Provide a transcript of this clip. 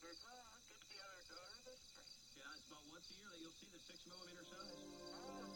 o'clock at the other door of the street. Yeah, it's about once a year that you'll see the 6mm size.